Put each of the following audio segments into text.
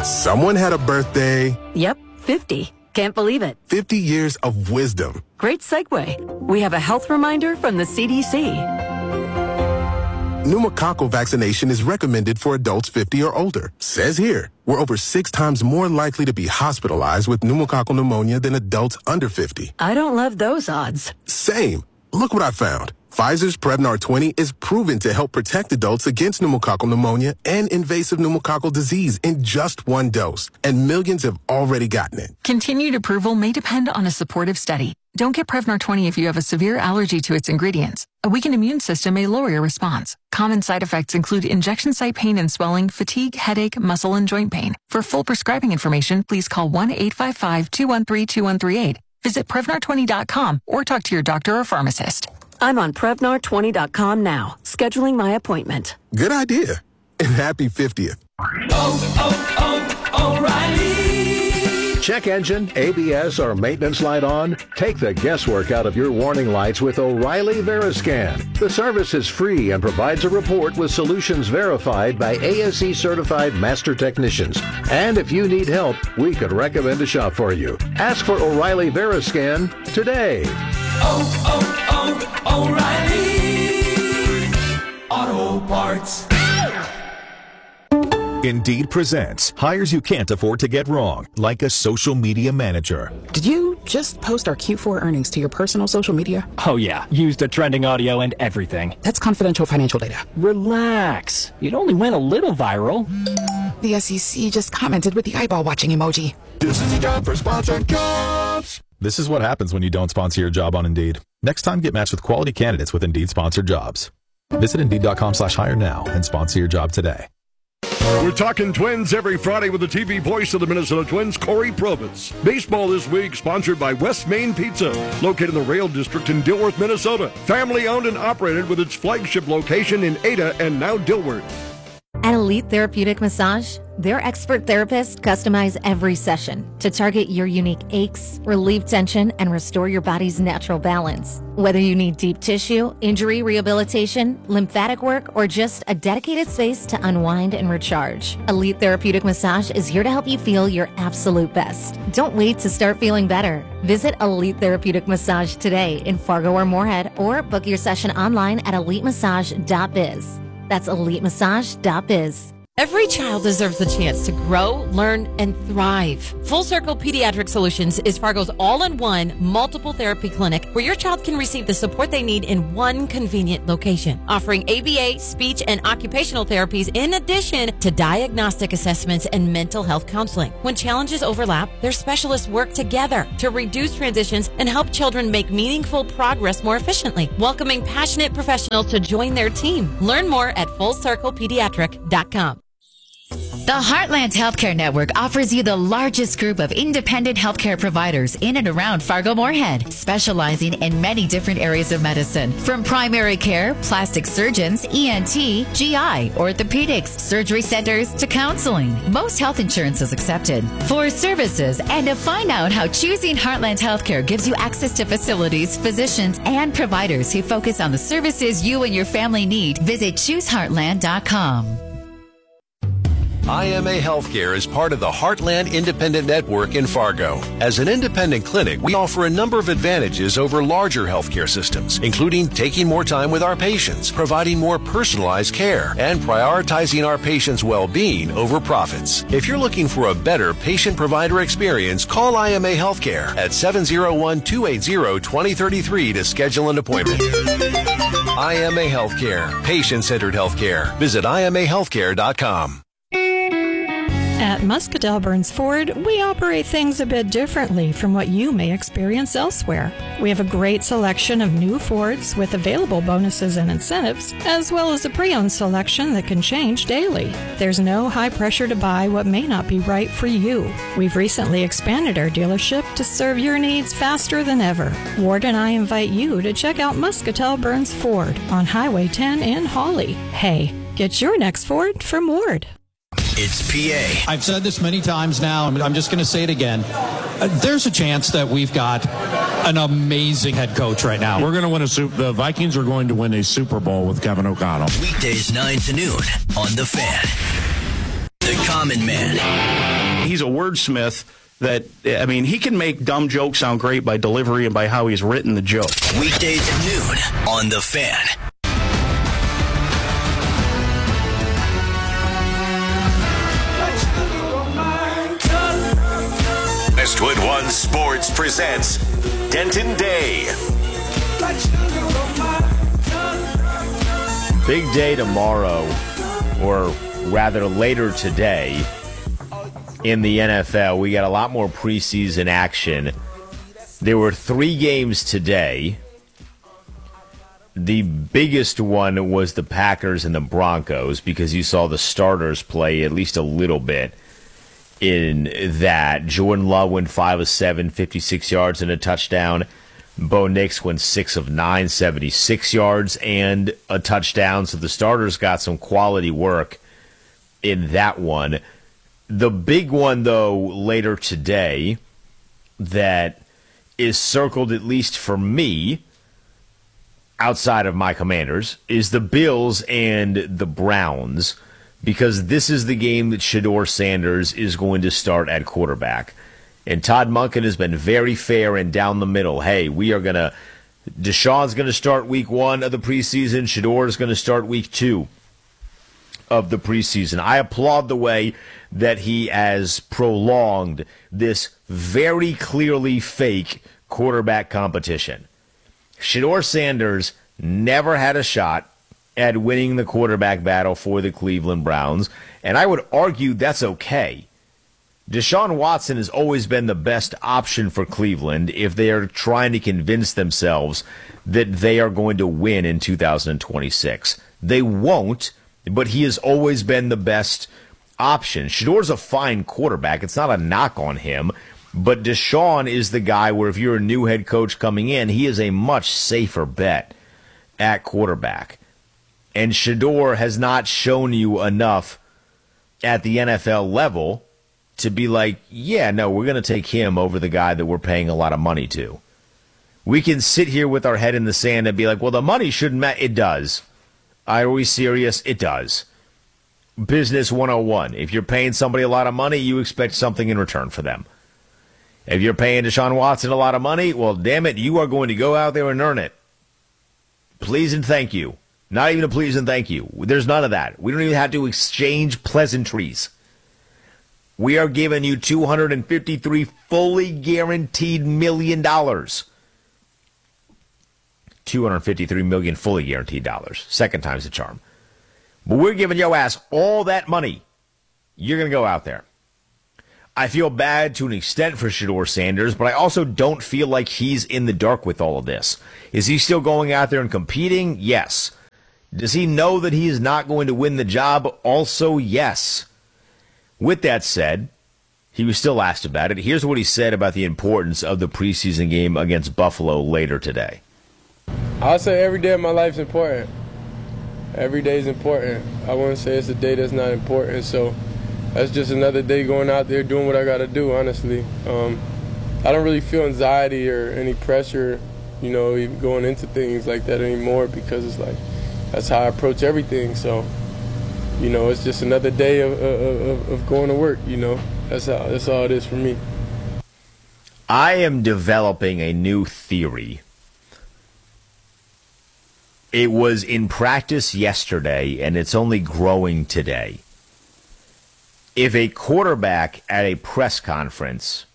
Someone had a birthday. Yep, 50. Can't believe it. 50 years of wisdom. Great segue. We have a health reminder from the CDC. Pneumococcal vaccination is recommended for adults 50 or older. Says here, we're over 6 times more likely to be hospitalized with pneumococcal pneumonia than adults under 50. I don't love those odds. Same. Look what I found. Pfizer's Prevnar 20 is proven to help protect adults against pneumococcal pneumonia and invasive pneumococcal disease in just 1 dose. And millions have already gotten it. Continued approval may depend on a supportive study. Don't get Prevnar 20 if you have a severe allergy to its ingredients. A weakened immune system may lower your response. Common side effects include injection site pain and swelling, fatigue, headache, muscle, and joint pain. For full prescribing information, please call 1-855-213-2138. Visit Prevnar20.com or talk to your doctor or pharmacist. I'm on Prevnar20.com now, scheduling my appointment. Good idea. And happy 50th. O'Reilly. Check engine, ABS, or maintenance light on? Take the guesswork out of your warning lights with O'Reilly Veriscan. The service is free and provides a report with solutions verified by ASE certified master technicians. And if you need help, we could recommend a shop for you. Ask for O'Reilly Veriscan today. O'Reilly Auto Parts. Indeed presents hires you can't afford to get wrong, like a social media manager. Did you just post our Q4 earnings to your personal social media? Oh yeah, used the trending audio and everything. That's confidential financial data. Relax. It only went a little viral. The SEC just commented with the eyeball watching emoji. This is the job for sponsored jobs. This is what happens when you don't sponsor your job on Indeed. Next time, get matched with quality candidates with Indeed sponsored jobs. Visit Indeed.com/hire now and sponsor your job today. We're talking Twins every Friday with the TV voice of the Minnesota Twins, Corey Probus. Baseball this week sponsored by West Main Pizza, located in the Rail District in Dilworth, Minnesota. Family owned and operated with its flagship location in Ada and now Dilworth. At Elite Therapeutic Massage, their expert therapists customize every session to target your unique aches, relieve tension, and restore your body's natural balance. Whether you need deep tissue, injury rehabilitation, lymphatic work, or just a dedicated space to unwind and recharge, Elite Therapeutic Massage is here to help you feel your absolute best. Don't wait to start feeling better. Visit Elite Therapeutic Massage today in Fargo or Moorhead, or book your session online at elitemassage.biz. That's elitemassage.biz. Every child deserves the chance to grow, learn, and thrive. Full Circle Pediatric Solutions is Fargo's all-in-one multiple therapy clinic where your child can receive the support they need in one convenient location, offering ABA, speech, and occupational therapies in addition to diagnostic assessments and mental health counseling. When challenges overlap, their specialists work together to reduce transitions and help children make meaningful progress more efficiently, welcoming passionate professionals to join their team. Learn more at FullCirclePediatric.com. The Heartland Healthcare Network offers you the largest group of independent healthcare providers in and around Fargo-Moorhead, specializing in many different areas of medicine, from primary care, plastic surgeons, ENT, GI, orthopedics, surgery centers, to counseling. Most health insurance is accepted. For services and to find out how choosing Heartland Healthcare gives you access to facilities, physicians, and providers who focus on the services you and your family need, visit ChooseHeartland.com. IMA Healthcare is part of the Heartland Independent Network in Fargo. As an independent clinic, we offer a number of advantages over larger healthcare systems, including taking more time with our patients, providing more personalized care, and prioritizing our patients' well-being over profits. If you're looking for a better patient-provider experience, call IMA Healthcare at 701-280-2033 to schedule an appointment. IMA Healthcare, patient-centered healthcare. Visit IMAHealthcare.com. At Muscatell Burns Ford, we operate things a bit differently from what you may experience elsewhere. We have a great selection of new Fords with available bonuses and incentives, as well as a pre-owned selection that can change daily. There's no high pressure to buy what may not be right for you. We've recently expanded our dealership to serve your needs faster than ever. Ward and I invite you to check out Muscatell Burns Ford on Highway 10 in Hawley. Hey, get your next Ford from Ward. It's PA. I've said this many times now, and I'm just going to say it again. There's a chance that we've got an amazing head coach right now. We're going to win the Vikings are going to win a Super Bowl with Kevin O'Connell. Weekdays 9 to noon on The Fan. The Common Man. he's a wordsmith that, I mean, he can make dumb jokes sound great by delivery and by how he's written the joke. Weekdays at noon on The Fan. Westwood One Sports presents Denton Day. Big day tomorrow, or rather later today, in the NFL. We got a lot more preseason action. There were 3 games today. The biggest one was the Packers and the Broncos, because you saw the starters play at least a little bit in that. Jordan Love went 5 of 7, 56 yards and a touchdown. Bo Nix went 6 of 9, 76 yards and a touchdown. So the starters got some quality work in that one. The big one, though, later today that is circled, at least for me, outside of my Commanders, is the Bills and the Browns, because this is the game that Shedeur Sanders is going to start at quarterback. And Todd Monken has been very fair and down the middle. Hey, Deshaun's going to start week 1 of the preseason. Shedeur is going to start week 2 of the preseason. I applaud the way that he has prolonged this very clearly fake quarterback competition. Shedeur Sanders never had a shot at winning the quarterback battle for the Cleveland Browns, and I would argue that's okay. Deshaun Watson has always been the best option for Cleveland if they are trying to convince themselves that they are going to win in 2026. They won't, but he has always been the best option. Shedeur's a fine quarterback. It's not a knock on him, but Deshaun is the guy where if you're a new head coach coming in, he is a much safer bet at quarterback. And Shedeur has not shown you enough at the NFL level to be like, yeah, no, we're going to take him over the guy that we're paying a lot of money to. We can sit here with our head in the sand and be like, well, the money shouldn't matter. It does. Are we serious? It does. Business 101. If you're paying somebody a lot of money, you expect something in return for them. If you're paying Deshaun Watson a lot of money, well, damn it, you are going to go out there and earn it. Please and thank you. Not even a please and thank you. There's none of that. We don't even have to exchange pleasantries. We are giving you $253 fully guaranteed million. $253 million fully guaranteed dollars. Second time's the charm. But we're giving your ass all that money. You're going to go out there. I feel bad to an extent for Shedeur Sanders, but I also don't feel like he's in the dark with all of this. Is he still going out there and competing? Yes. Does he know that he is not going to win the job? Also, yes. With that said, he was still asked about it. Here's what he said about the importance of the preseason game against Buffalo later today. I'll say every day of my life is important. Every day is important. I wouldn't say it's a day that's not important, so that's just another day going out there doing what I got to do, honestly. I don't really feel anxiety or any pressure, even going into things like that anymore, because it's like that's how I approach everything. So, it's just another day of going to work, That's all it is for me. I am developing a new theory. It was in practice yesterday, and it's only growing today. If a quarterback at a press conference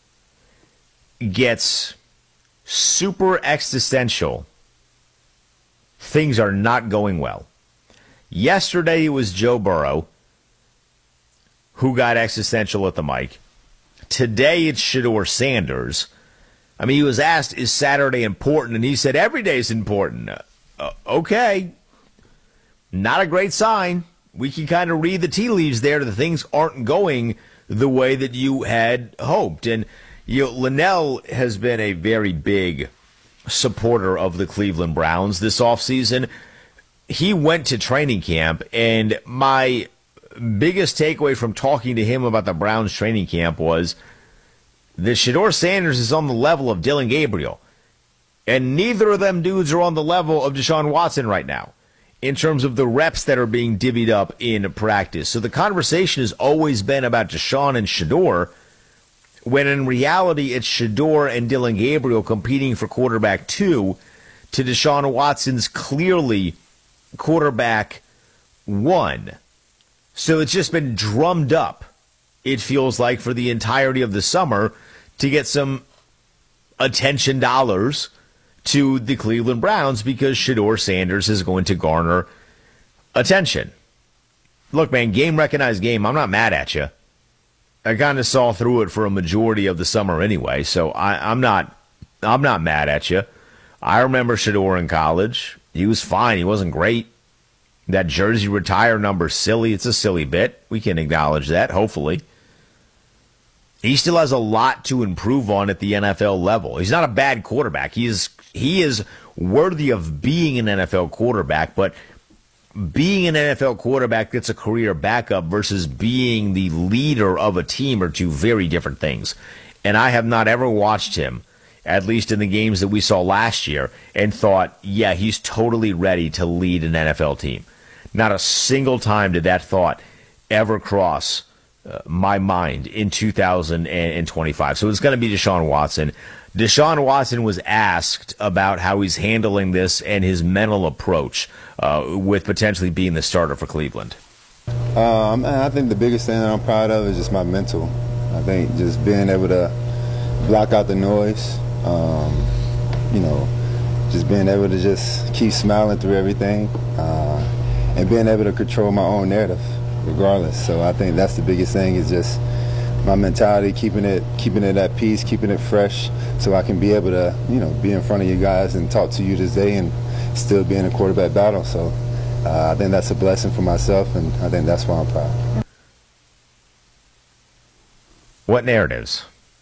gets super existential, things are not going well. Yesterday it was Joe Burrow who got existential at the mic. Today it's Shedeur Sanders. I mean, he was asked, is Saturday important? And he said, every day is important. Okay. Not a great sign. We can kind of read the tea leaves there that things aren't going the way that you had hoped. And Linnell has been a very big supporter of the Cleveland Browns this offseason. He went to training camp, and my biggest takeaway from talking to him about the Browns training camp was that Shedeur Sanders is on the level of Dillon Gabriel, and neither of them dudes are on the level of Deshaun Watson right now. in terms of the reps that are being divvied up in practice. So the conversation has always been about Deshaun and Shedeur, when in reality it's Shedeur and Dillon Gabriel competing for quarterback 2 to Deshaun Watson's clearly quarterback 1. So it's just been drummed up, it feels like, for the entirety of the summer to get some attention dollars to the Cleveland Browns because Shedeur Sanders is going to garner attention. Look, man, game recognized game. I'm not mad at you. I kind of saw through it for a majority of the summer anyway, so I'm not mad at you. I remember Shedeur in college. He was fine. He wasn't great. That jersey retire number's silly. It's a silly bit. We can acknowledge that, hopefully. He still has a lot to improve on at the NFL level. He's not a bad quarterback. He is worthy of being an NFL quarterback, but being an NFL quarterback that's a career backup versus being the leader of a team are two very different things. And I have not ever watched him, at least in the games that we saw last year, and thought, yeah, he's totally ready to lead an NFL team. Not a single time did that thought ever cross my mind in 2025. So it's going to be Deshaun Watson. Deshaun Watson was asked about how he's handling this and his mental approach with potentially being the starter for Cleveland. I think the biggest thing that I'm proud of is just my mental. I think just being able to block out the noise, just being able to just keep smiling through everything and being able to control my own narrative regardless. So I think that's the biggest thing, is just my mentality, keeping it at peace, keeping it fresh, so I can be able to, be in front of you guys and talk to you today and still be in a quarterback battle. So I think that's a blessing for myself, and I think that's why I'm proud. What narratives?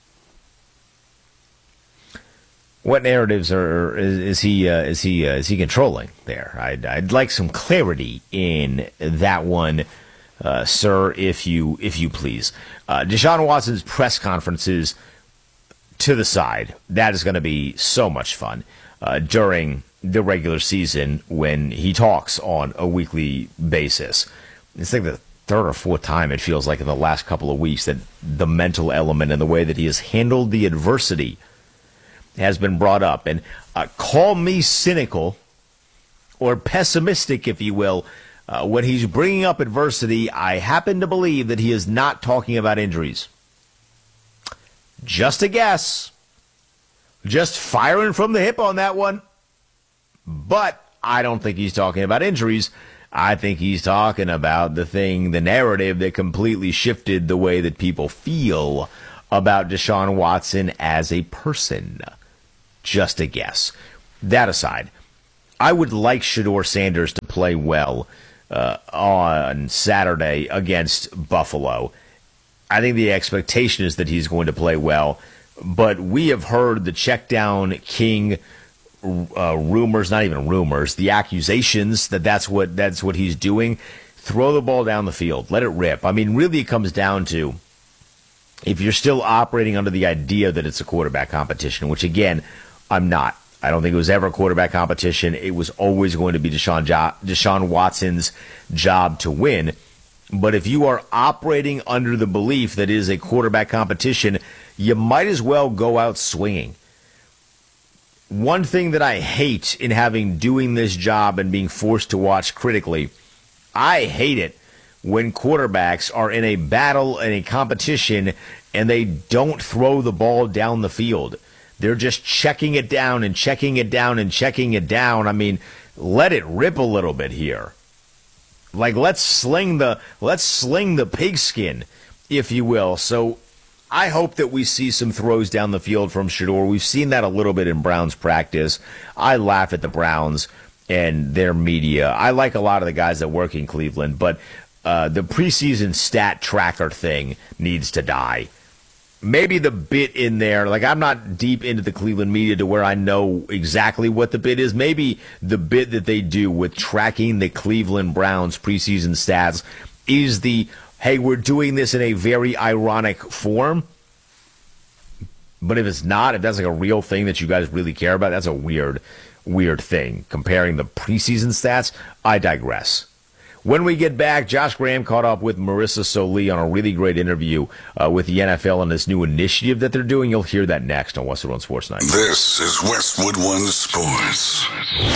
What narratives is he controlling there? I'd like some clarity in that one. Sir, if you please. Deshaun Watson's press conferences to the side. That is going to be so much fun during the regular season when he talks on a weekly basis. It's like the third or fourth time, it feels like, in the last couple of weeks that the mental element and the way that he has handled the adversity has been brought up. And call me cynical or pessimistic, if you will. When he's bringing up adversity, I happen to believe that he is not talking about injuries. Just a guess. Just firing from the hip on that one. But I don't think he's talking about injuries. I think he's talking about the narrative that completely shifted the way that people feel about Deshaun Watson as a person. Just a guess. That aside, I would like Shedeur Sanders to play well on Saturday against Buffalo. I think the expectation is that he's going to play well, but we have heard the check down king rumors, not even rumors, the accusations that's what he's doing. Throw the ball down the field, let it rip. I mean, really it comes down to, if you're still operating under the idea that it's a quarterback competition, which again, I'm not. I don't think it was ever a quarterback competition. It was always going to be Deshaun Watson's job to win. But if you are operating under the belief that it is a quarterback competition, you might as well go out swinging. One thing that I hate in doing this job and being forced to watch critically, I hate it when quarterbacks are in a battle and a competition and they don't throw the ball down the field. They're just checking it down and checking it down and checking it down. I mean, let it rip a little bit here. Like, let's sling the pigskin, if you will. So I hope that we see some throws down the field from Shedeur. We've seen that a little bit in Browns practice. I laugh at the Browns and their media. I like a lot of the guys that work in Cleveland, but the preseason stat tracker thing needs to die. Maybe the bit in there, like, I'm not deep into the Cleveland media to where I know exactly what the bit is. Maybe the bit that they do with tracking the Cleveland Browns preseason stats is hey, we're doing this in a very ironic form. But if it's not, if that's like a real thing that you guys really care about, that's a weird weird thing, comparing the preseason stats. I digress. When we get back, Josh Graham caught up with Marissa Solie on a really great interview with the NFL and this new initiative that they're doing. You'll hear that next on Westwood One Sports Night. This is Westwood One Sports.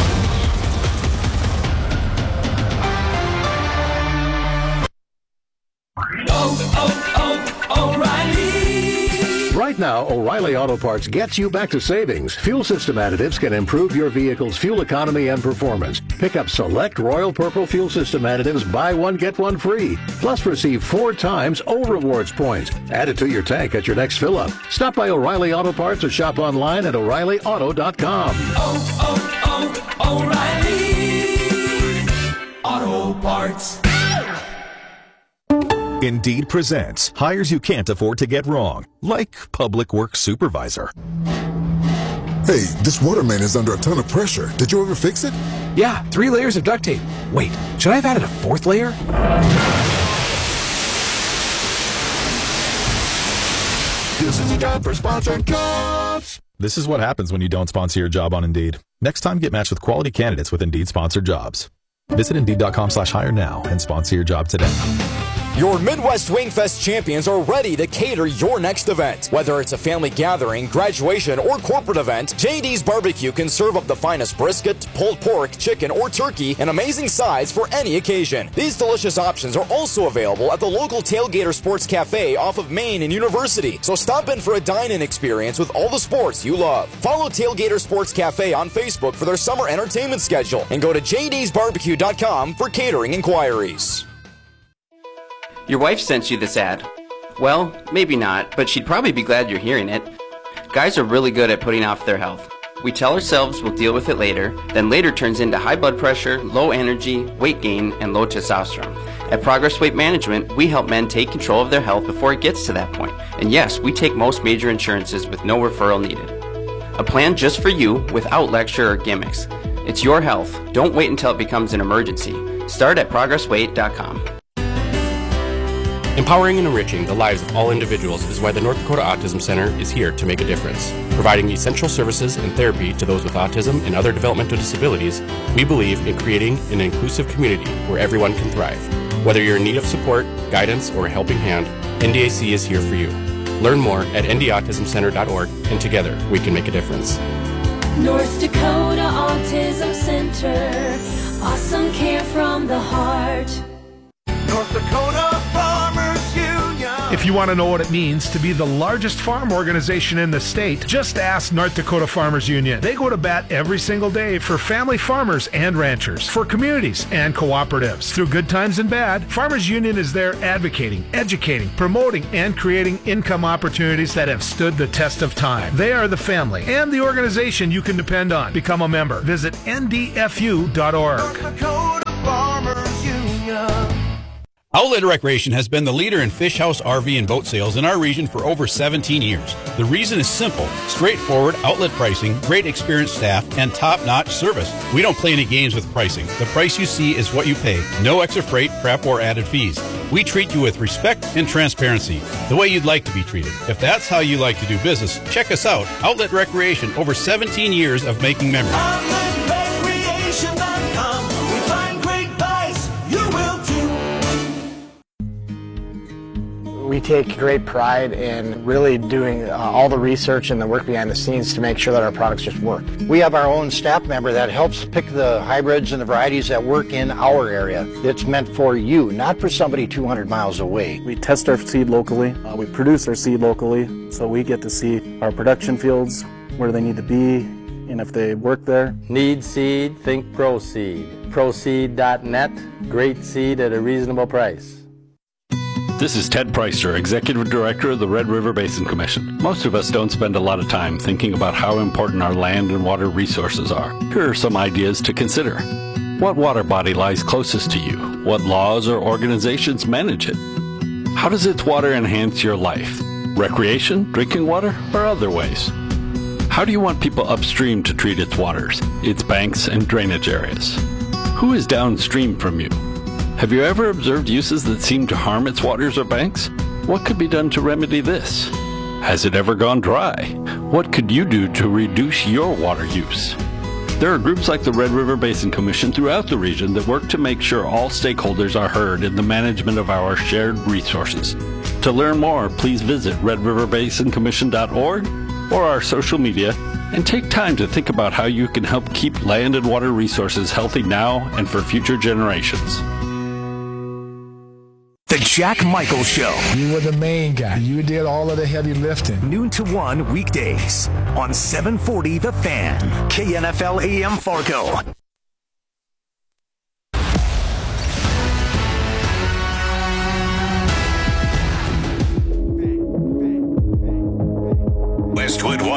O'Reilly. Right now, O'Reilly Auto Parts gets you back to savings. Fuel system additives can improve your vehicle's fuel economy and performance. Pick up select Royal Purple fuel system additives, buy one, get one free. Plus receive 4 times O Rewards points. Add it to your tank at your next fill-up. Stop by O'Reilly Auto Parts or shop online at O'ReillyAuto.com. O'Reilly Auto Parts. Indeed presents hires you can't afford to get wrong, like public works supervisor. Hey, this water main is under a ton of pressure. Did you ever fix it? Yeah, 3 layers of duct tape. Wait, should I have added a 4th layer? This is a job for Sponsored Jobs. This is what happens when you don't sponsor your job on Indeed. Next time, get matched with quality candidates with Indeed sponsored jobs. Visit Indeed.com/hire now and sponsor your job today. Your Midwest Wingfest champions are ready to cater your next event. Whether it's a family gathering, graduation, or corporate event, JD's Barbecue can serve up the finest brisket, pulled pork, chicken, or turkey in amazing sides for any occasion. These delicious options are also available at the local Tailgater Sports Cafe off of Main and University. So stop in for a dine-in experience with all the sports you love. Follow Tailgater Sports Cafe on Facebook for their summer entertainment schedule and go to jdsbarbecue.com for catering inquiries. Your wife sent you this ad. Well, maybe not, but she'd probably be glad you're hearing it. Guys are really good at putting off their health. We tell ourselves we'll deal with it later, then later turns into high blood pressure, low energy, weight gain, and low testosterone. At Progress Weight Management, we help men take control of their health before it gets to that point. And yes, we take most major insurances with no referral needed. A plan just for you without lecture or gimmicks. It's your health. Don't wait until it becomes an emergency. Start at progressweight.com. Empowering and enriching the lives of all individuals is why the North Dakota Autism Center is here to make a difference. Providing essential services and therapy to those with autism and other developmental disabilities, we believe in creating an inclusive community where everyone can thrive. Whether you're in need of support, guidance, or a helping hand, NDAC is here for you. Learn more at ndautismcenter.org, and together we can make a difference. North Dakota Autism Center, awesome care from the heart. North Dakota Farmers Union. If you want to know what it means to be the largest farm organization in the state, just ask North Dakota Farmers Union. They go to bat every single day for family farmers and ranchers, for communities and cooperatives. Through good times and bad, Farmers Union is there advocating, educating, promoting, and creating income opportunities that have stood the test of time. They are the family and the organization you can depend on. Become a member. Visit ndfu.org. North Dakota Farmers Union. Outlet Recreation has been the leader in fish house, RV, and boat sales in our region for over 17 years. The reason is simple: straightforward outlet pricing, great experienced staff, and top-notch service. We don't play any games with pricing. The price you see is what you pay. No extra freight, prep, or added fees. We treat you with respect and transparency, the way you'd like to be treated. If that's how you like to do business, check us out. Outlet Recreation, over 17 years of making memories. OutletRecreation.com. We find great buys. You will too. We take great pride in really doing all the research and the work behind the scenes to make sure that our products just work. We have our own staff member that helps pick the hybrids and the varieties that work in our area. It's meant for you, not for somebody 200 miles away. We test our seed locally. We produce our seed locally, so we get to see our production fields, where they need to be, and if they work there. Need seed? Think ProSeed. ProSeed.net. Great seed at a reasonable price. This is Ted Preister, Executive Director of the Red River Basin Commission. Most of us don't spend a lot of time thinking about how important our land and water resources are. Here are some ideas to consider. What water body lies closest to you? What laws or organizations manage it? How does its water enhance your life? Recreation, drinking water, or other ways? How do you want people upstream to treat its waters, its banks and drainage areas? Who is downstream from you? Have you ever observed uses that seem to harm its waters or banks? What could be done to remedy this? Has it ever gone dry? What could you do to reduce your water use? There are groups like the Red River Basin Commission throughout the region that work to make sure all stakeholders are heard in the management of our shared resources. To learn more, please visit redriverbasincommission.org or our social media, and take time to think about how you can help keep land and water resources healthy now and for future generations. The Jack Michael Show. You were the main guy. You did all of the heavy lifting. Noon to 1 weekdays on 740 The Fan, KNFL AM Fargo.